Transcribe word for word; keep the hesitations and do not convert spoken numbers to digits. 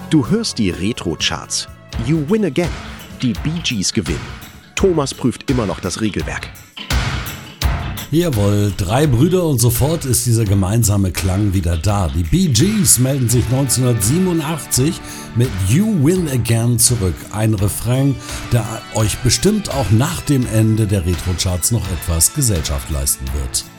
Du hörst die Retro-Charts. You win again. Die Bee Gees gewinnen. Thomas prüft immer noch das Regelwerk. Jawohl, drei Brüder und sofort ist dieser gemeinsame Klang wieder da. Die Bee Gees melden sich neunzehnhundertsiebenundachtzig mit You Win Again zurück. Ein Refrain, der euch bestimmt auch nach dem Ende der Retro-Charts noch etwas Gesellschaft leisten wird.